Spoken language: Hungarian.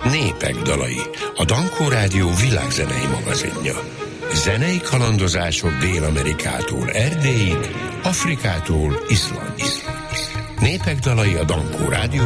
Népek dalai, a Dankó Rádió világzenei magazinja. Zenei kalandozások Dél-Amerikától Erdélyig, Afrikától Izlandig. Népek dalai a Dankó Rádió